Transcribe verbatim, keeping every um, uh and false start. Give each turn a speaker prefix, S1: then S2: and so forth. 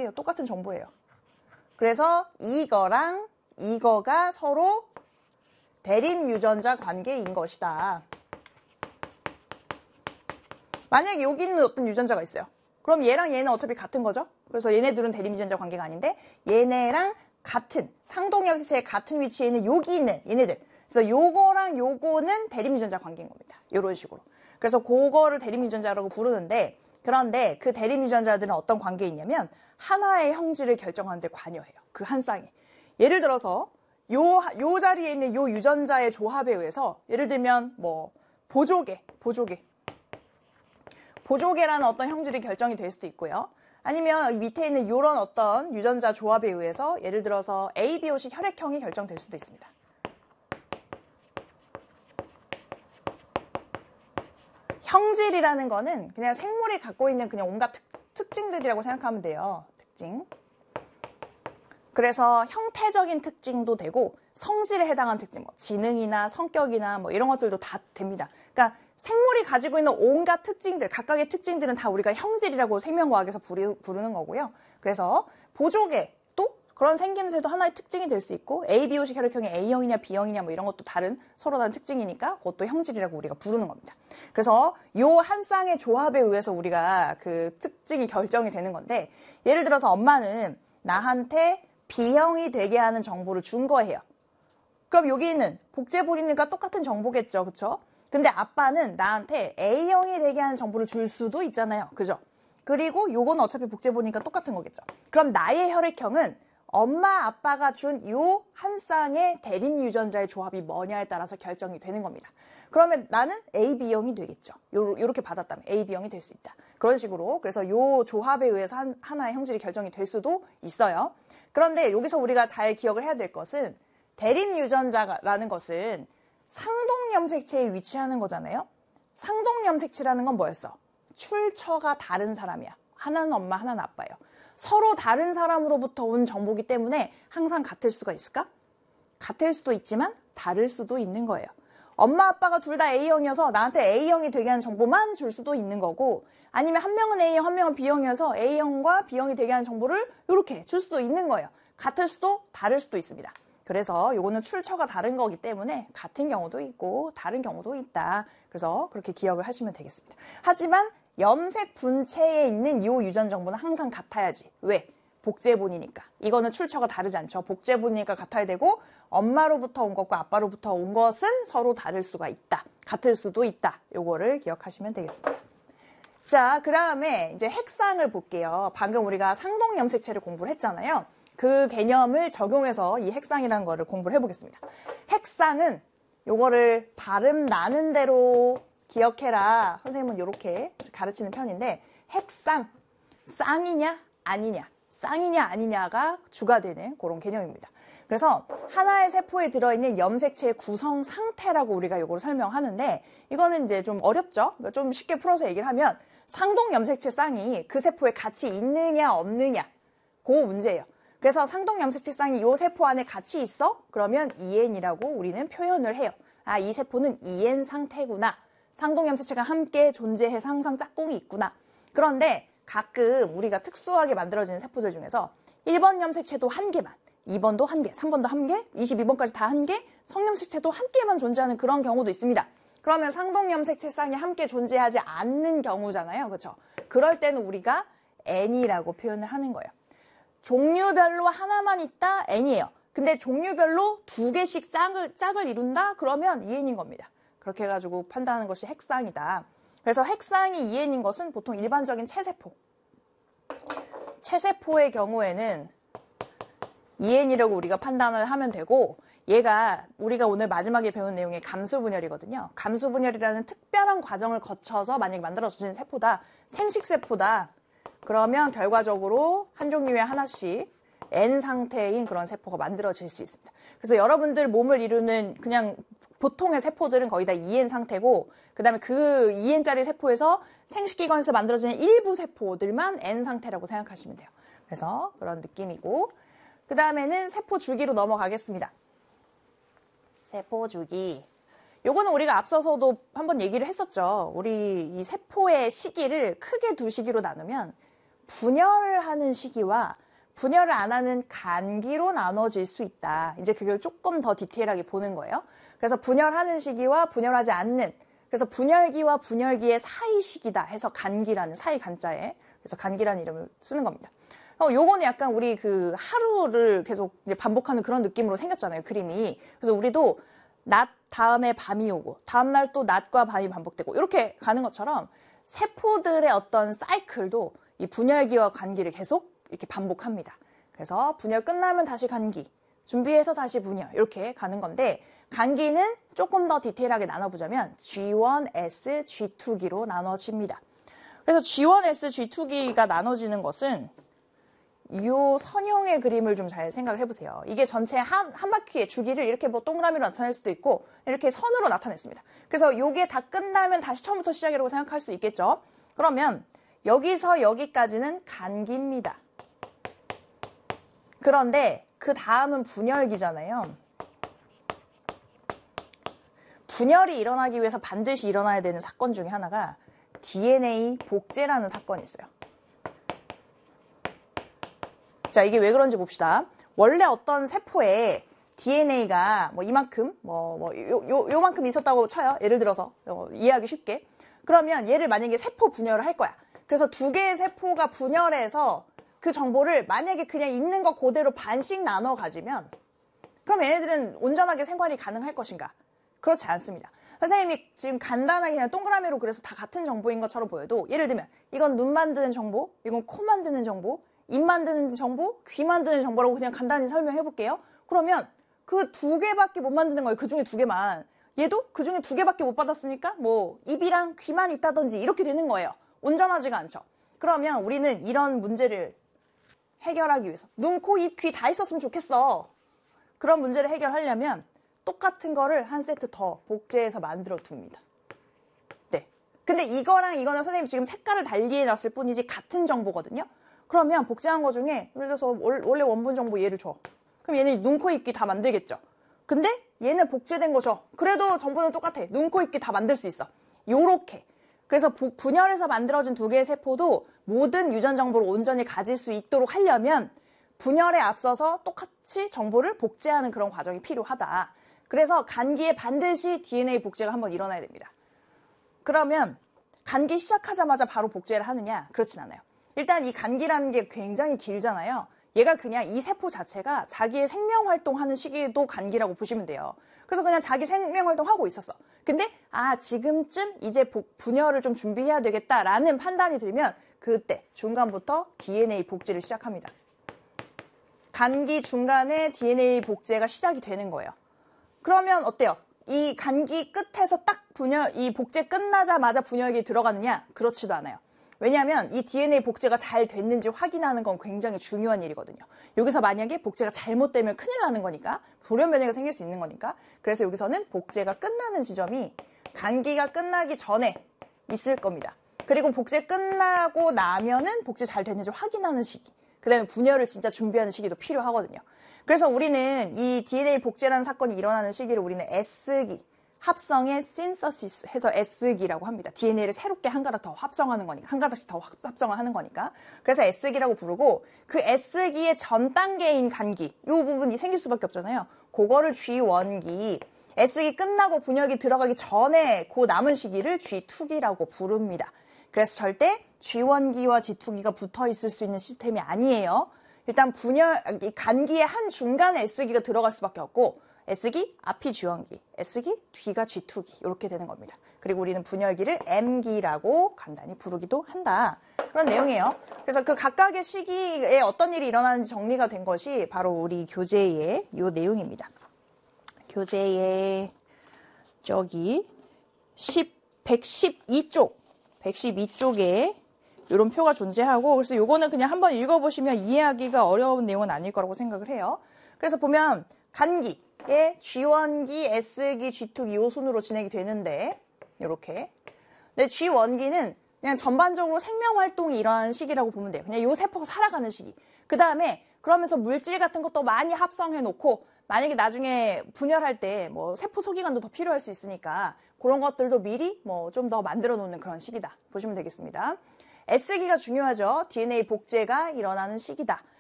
S1: 뭐예요? 똑같은 정보예요. 그래서 이거랑 이거가 서로 대립 유전자 관계인 것이다. 만약에 여기 있는 어떤 유전자가 있어요. 그럼 얘랑 얘는 어차피 같은 거죠? 그래서 얘네들은 대립 유전자 관계가 아닌데 얘네랑 같은 상동염색체의 같은 위치에 있는 여기 있는 얘네들. 그래서 요거랑 요거는 대립 유전자 관계인 겁니다. 이런 식으로. 그래서 그거를 대립 유전자라고 부르는데 그런데 그 대립 유전자들은 어떤 관계에 있냐면 하나의 형질을 결정하는 데 관여해요. 그 한 쌍이. 예를 들어서 요, 요 자리에 있는 요 유전자의 조합에 의해서 예를 들면 뭐 보조개, 보조개. 보조개라는 어떤 형질이 결정이 될 수도 있고요. 아니면 이 밑에 있는 이런 어떤 유전자 조합에 의해서 예를 들어서 에이비오식 혈액형이 결정될 수도 있습니다. 형질이라는 거는 그냥 생물이 갖고 있는 그냥 온갖 특, 특징들이라고 생각하면 돼요. 특징. 그래서 형태적인 특징도 되고 성질에 해당하는 특징, 뭐 지능이나 성격이나 뭐 이런 것들도 다 됩니다. 그러니까 생물이 가지고 있는 온갖 특징들, 각각의 특징들은 다 우리가 형질이라고 생명과학에서 부르, 부르는 거고요. 그래서 보조개도 그런 생김새도 하나의 특징이 될 수 있고 에이비오식 혈액형이 A형이냐 B형이냐 뭐 이런 것도 다른 서로 다른 특징이니까 그것도 형질이라고 우리가 부르는 겁니다. 그래서 요 한 쌍의 조합에 의해서 우리가 그 특징이 결정이 되는 건데 예를 들어서 엄마는 나한테 B형이 되게 하는 정보를 준 거예요. 그럼 여기는 복제본이니까 똑같은 정보겠죠. 그쵸? 근데 아빠는 나한테 A형이 되게 하는 정보를 줄 수도 있잖아요. 그죠? 그리고 요건 어차피 복제본이니까 똑같은 거겠죠. 그럼 나의 혈액형은 엄마, 아빠가 준 요 한 쌍의 대립 유전자의 조합이 뭐냐에 따라서 결정이 되는 겁니다. 그러면 나는 에이비형이 되겠죠. 요, 요렇게 받았다면 에이비형이 될 수 있다. 그런 식으로. 그래서 요 조합에 의해서 한, 하나의 형질이 결정이 될 수도 있어요. 그런데 여기서 우리가 잘 기억을 해야 될 것은 대립 유전자라는 것은 상동염색체에 위치하는 거잖아요. 상동염색체라는 건 뭐였어? 출처가 다른 사람이야. 하나는 엄마, 하나는 아빠예요. 서로 다른 사람으로부터 온 정보기 때문에 항상 같을 수가 있을까? 같을 수도 있지만 다를 수도 있는 거예요. 엄마, 아빠가 둘 다 A형이어서 나한테 A형이 되게 하는 정보만 줄 수도 있는 거고 아니면 한 명은 A형, 한 명은 B형이어서 A형과 B형이 되게 하는 정보를 이렇게 줄 수도 있는 거예요. 같을 수도 다를 수도 있습니다. 그래서 요거는 출처가 다른 거기 때문에 같은 경우도 있고 다른 경우도 있다. 그래서 그렇게 기억을 하시면 되겠습니다. 하지만 염색 분체에 있는 이 유전 정보는 항상 같아야지. 왜? 복제본이니까. 이거는 출처가 다르지 않죠. 복제본이니까 같아야 되고 엄마로부터 온 것과 아빠로부터 온 것은 서로 다를 수가 있다. 같을 수도 있다. 요거를 기억하시면 되겠습니다. 자, 그 다음에 이제 핵상을 볼게요. 방금 우리가 상동염색체를 공부를 했잖아요. 그 개념을 적용해서 이 핵상이라는 거를 공부를 해보겠습니다. 핵상은 요거를 발음 나는 대로 기억해라. 선생님은 이렇게 가르치는 편인데 핵상, 쌍이냐 아니냐, 쌍이냐 아니냐가 주가 되는 그런 개념입니다. 그래서 하나의 세포에 들어있는 염색체의 구성 상태라고 우리가 이걸 설명하는데 이거는 이제 좀 어렵죠? 좀 쉽게 풀어서 얘기를 하면 상동 염색체 쌍이 그 세포에 같이 있느냐 없느냐 그 문제예요. 그래서 상동 염색체 쌍이 이 세포 안에 같이 있어? 그러면 이엔이라고 우리는 표현을 해요. 아, 이 세포는 이엔 상태구나. 상동 염색체가 함께 존재해서 항상 짝꿍이 있구나. 그런데 가끔 우리가 특수하게 만들어지는 세포들 중에서 일 번 염색체도 한 개만, 이 번도 한 개, 삼 번도 한 개, 이십이 번까지 다 한 개, 성염색체도 한 개만 존재하는 그런 경우도 있습니다. 그러면 상동염색체 쌍이 함께 존재하지 않는 경우잖아요. 그렇죠? 그럴 때는 우리가 N이라고 표현을 하는 거예요. 종류별로 하나만 있다? N이에요. 근데 종류별로 두 개씩 짝을, 짝을 이룬다? 그러면 이엔인 겁니다. 그렇게 해가지고 판단하는 것이 핵상이다. 그래서 핵상이 이엔인 것은 보통 일반적인 체세포. 체세포의 경우에는 이엔이라고 우리가 판단을 하면 되고 얘가 우리가 오늘 마지막에 배운 내용의 감수분열이거든요. 감수분열이라는 특별한 과정을 거쳐서 만약에 만들어진 세포다, 생식세포다, 그러면 결과적으로 한 종류에 하나씩 N 상태인 그런 세포가 만들어질 수 있습니다. 그래서 여러분들 몸을 이루는 그냥 보통의 세포들은 거의 다 이엔 상태고 그 다음에 그 이엔짜리 세포에서 생식기관에서 만들어지는 일부 세포들만 N 상태라고 생각하시면 돼요. 그래서 그런 느낌이고 그 다음에는 세포 주기로 넘어가겠습니다. 세포 주기. 요거는 우리가 앞서서도 한번 얘기를 했었죠. 우리 이 세포의 시기를 크게 두 시기로 나누면 분열을 하는 시기와 분열을 안 하는 간기로 나눠질 수 있다. 이제 그걸 조금 더 디테일하게 보는 거예요. 그래서 분열하는 시기와 분열하지 않는, 그래서 분열기와 분열기의 사이 시기다 해서 간기라는, 사이 간자에, 그래서 간기라는 이름을 쓰는 겁니다. 어, 요거는 약간 우리 그 하루를 계속 이제 반복하는 그런 느낌으로 생겼잖아요, 그림이. 그래서 우리도 낮 다음에 밤이 오고, 다음날 또 낮과 밤이 반복되고, 이렇게 가는 것처럼 세포들의 어떤 사이클도 이 분열기와 간기를 계속 이렇게 반복합니다. 그래서 분열 끝나면 다시 간기, 준비해서 다시 분열, 이렇게 가는 건데, 간기는 조금 더 디테일하게 나눠보자면 지 원 에스, 지 투 기로 나눠집니다. 그래서 지 원 에스, 지 투 기가 나눠지는 것은 이 선형의 그림을 좀 잘 생각을 해보세요. 이게 전체 한, 한 바퀴의 주기를 이렇게 뭐 동그라미로 나타낼 수도 있고 이렇게 선으로 나타냈습니다. 그래서 이게 다 끝나면 다시 처음부터 시작이라고 생각할 수 있겠죠. 그러면 여기서 여기까지는 간기입니다. 그런데 그 다음은 분열기잖아요. 분열이 일어나기 위해서 반드시 일어나야 되는 사건 중에 하나가 디엔에이 복제라는 사건이 있어요. 자, 이게 왜 그런지 봅시다. 원래 어떤 세포에 디엔에이가 뭐 이만큼, 뭐, 뭐, 요, 요, 요만큼 있었다고 쳐요. 예를 들어서, 어, 이해하기 쉽게. 그러면 얘를 만약에 세포 분열을 할 거야. 그래서 두 개의 세포가 분열해서 그 정보를 만약에 그냥 있는 거 그대로 반씩 나눠 가지면, 그럼 얘네들은 온전하게 생활이 가능할 것인가? 그렇지 않습니다. 선생님이 지금 간단하게 그냥 동그라미로 그래서 다 같은 정보인 것처럼 보여도, 예를 들면 이건 눈 만드는 정보, 이건 코 만드는 정보, 입 만드는 정보, 귀 만드는 정보라고 그냥 간단히 설명해 볼게요. 그러면 그 두 개밖에 못 만드는 거예요. 그 중에 두 개만. 얘도 그 중에 두 개밖에 못 받았으니까 뭐 입이랑 귀만 있다든지 이렇게 되는 거예요. 온전하지가 않죠. 그러면 우리는 이런 문제를 해결하기 위해서 눈, 코, 입, 귀 다 있었으면 좋겠어. 그런 문제를 해결하려면 똑같은 거를 한 세트 더 복제해서 만들어 둡니다. 네. 근데 이거랑 이거는 선생님이 지금 색깔을 달리 해놨을 뿐이지 같은 정보거든요. 그러면 복제한 거 중에 예를 들어서 원래 원본 정보 얘를 줘. 그럼 얘는 눈, 코, 입, 귀 다 만들겠죠. 근데 얘는 복제된 거 줘. 그래도 정보는 똑같아. 눈, 코, 입, 귀 다 만들 수 있어. 요렇게. 그래서 분열해서 만들어진 두 개의 세포도 모든 유전 정보를 온전히 가질 수 있도록 하려면 분열에 앞서서 똑같이 정보를 복제하는 그런 과정이 필요하다. 그래서 간기에 반드시 디엔에이 복제가 한번 일어나야 됩니다. 그러면 간기 시작하자마자 바로 복제를 하느냐? 그렇진 않아요. 일단 이 간기라는 게 굉장히 길잖아요. 얘가 그냥 이 세포 자체가 자기의 생명활동하는 시기도 간기라고 보시면 돼요. 그래서 그냥 자기 생명활동하고 있었어. 근데 아 지금쯤 이제 복, 분열을 좀 준비해야 되겠다라는 판단이 들면 그때 중간부터 디엔에이 복제를 시작합니다. 간기 중간에 디엔에이 복제가 시작이 되는 거예요. 그러면 어때요? 이 간기 끝에서 딱 분열, 이 복제 끝나자마자 분열기에 들어가느냐? 그렇지도 않아요. 왜냐하면 이 디엔에이 복제가 잘 됐는지 확인하는 건 굉장히 중요한 일이거든요. 여기서 만약에 복제가 잘못되면 큰일 나는 거니까, 돌연변이가 생길 수 있는 거니까. 그래서 여기서는 복제가 끝나는 지점이 간기가 끝나기 전에 있을 겁니다. 그리고 복제 끝나고 나면은 복제 잘 됐는지 확인하는 시기. 그 다음에 분열을 진짜 준비하는 시기도 필요하거든요. 그래서 우리는 이 디엔에이 복제라는 사건이 일어나는 시기를 우리는 S기, 합성의 신서시스 해서 S기라고 합니다. 디엔에이를 새롭게 한 가닥 더 합성하는 거니까, 한 가닥씩 더 합성을 하는 거니까. 그래서 S기라고 부르고, 그 S기의 전 단계인 간기, 이 부분이 생길 수밖에 없잖아요. 그거를 지 원기, S기 끝나고 분열기 들어가기 전에 그 남은 시기를 지 투기라고 부릅니다. 그래서 절대 지 원기와 지 투기가 붙어 있을 수 있는 시스템이 아니에요. 일단 분열, 간기의 한 중간에 S기가 들어갈 수밖에 없고, S기, 앞이 지 원기, S기, 뒤가 지 투기 이렇게 되는 겁니다. 그리고 우리는 분열기를 M기라고 간단히 부르기도 한다. 그런 내용이에요. 그래서 그 각각의 시기에 어떤 일이 일어나는지 정리가 된 것이 바로 우리 교재의 이 내용입니다. 교재의 저기 백십이 쪽, 백십이 쪽에 이런 표가 존재하고, 그래서 요거는 그냥 한번 읽어보시면 이해하기가 어려운 내용은 아닐 거라고 생각을 해요. 그래서 보면 간기, 예, 지 원기, S기, 지 투기 이 순으로 진행이 되는데 이렇게. 근데 지 원기는 그냥 전반적으로 생명활동이 일어나는 시기라고 보면 돼요. 그냥 이 세포가 살아가는 시기. 그 다음에 그러면서 물질 같은 것도 많이 합성해 놓고 만약에 나중에 분열할 때 뭐 세포 소기관도 더 필요할 수 있으니까 그런 것들도 미리 뭐 좀 더 만들어 놓는 그런 시기다 보시면 되겠습니다. S기가 중요하죠. 디엔에이 복제가 일어나는 시기다.